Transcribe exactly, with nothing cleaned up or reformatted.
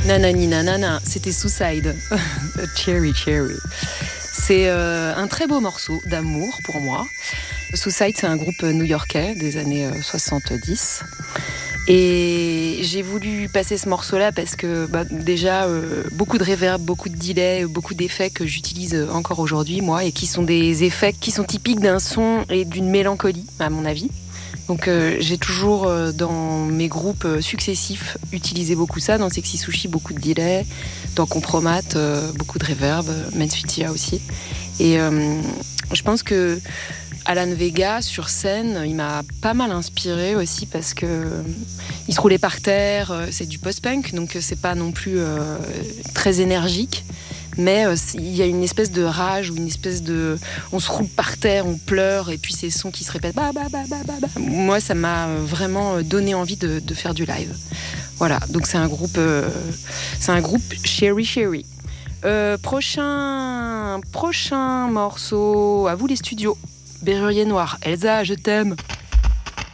Nanani nanana, c'était Suicide. Cherry Cherry. C'est euh, un très beau morceau d'amour pour moi. Suicide, c'est un groupe new-yorkais des années soixante-dix. Et j'ai voulu passer ce morceau-là parce que bah, déjà, euh, beaucoup de reverb, beaucoup de delay, beaucoup d'effets que j'utilise encore aujourd'hui, moi, et qui sont des effets qui sont typiques d'un son et d'une mélancolie, à mon avis. Donc euh, j'ai toujours, euh, dans mes groupes successifs, utilisé beaucoup ça. Dans Sexy Sushi, beaucoup de delay. Dans Compromat, euh, beaucoup de reverb. Men's Fitia aussi. Et euh, je pense que Alan Vega, sur scène, il m'a pas mal inspiré aussi parce que euh, il se roulait par terre. Euh, c'est du post-punk, donc c'est pas non plus euh, très énergique. Mais euh, il y a une espèce de rage ou une espèce de... On se roule par terre, on pleure, et puis ces sons qui se répètent. Bah, bah, bah, bah, bah, bah. Moi, ça m'a vraiment donné envie de, de faire du live. Voilà, donc c'est un groupe, euh, c'est un groupe Cherry Cherry. Euh, prochain, prochain morceau, à vous les studios. Berrurier Noir. Elsa, je t'aime.